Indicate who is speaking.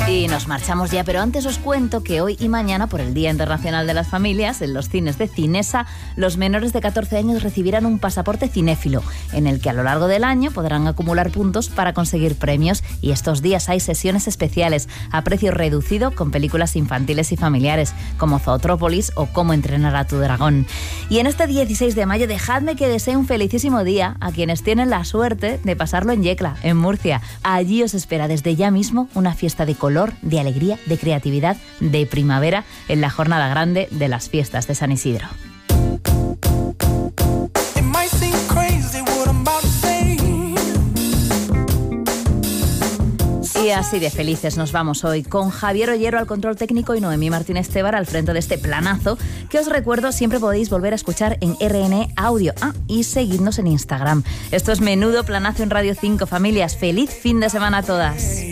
Speaker 1: Y nos marchamos ya, pero antes os cuento que hoy y mañana, por el Día Internacional de las Familias, en los cines de Cinesa, los menores de 14 años recibirán un pasaporte cinéfilo, en el que a lo largo del año podrán acumular puntos para conseguir premios, y estos días hay sesiones especiales a precio reducido con películas infantiles y familiares, como Zootrópolis o Cómo entrenar a tu dragón. Y en este 16 de mayo, dejadme que desee un felicísimo día a quienes tienen la suerte de pasarlo en Yecla, en Murcia. Allí os espera desde ya mismo una fiesta de color, de alegría, de creatividad, de primavera en la jornada grande de las fiestas de San Isidro. Y así de felices nos vamos hoy, con Javier Ollero al control técnico y Noemí Martínez Tebar al frente de este planazo, que os recuerdo siempre podéis volver a escuchar en RN Audio. Y seguidnos en Instagram. Esto es Menudo Planazo en Radio 5, familias. Feliz fin de semana a todas.